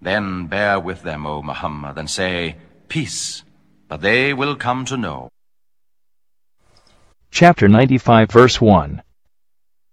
Then bear with them, O Muhammad, and say, Peace, but they will come to know. Chapter 95, verse 1.